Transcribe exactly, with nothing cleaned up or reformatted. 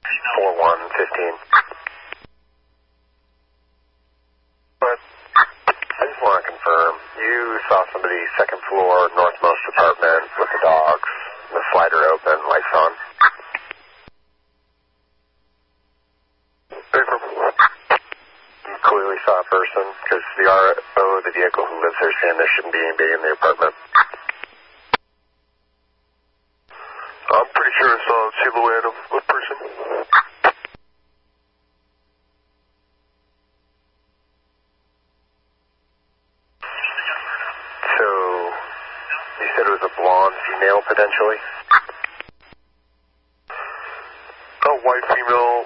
four one fifteen. But I just want to confirm, you saw somebody second floor, northmost apartment with the dogs, the slider open, lights on. You clearly saw a person, because the R O of the vehicle who lives there saying there shouldn't be anybody in the apartment. I'm pretty sure I saw a silhouette of a person. So, you said it was a blonde female, potentially? A white female,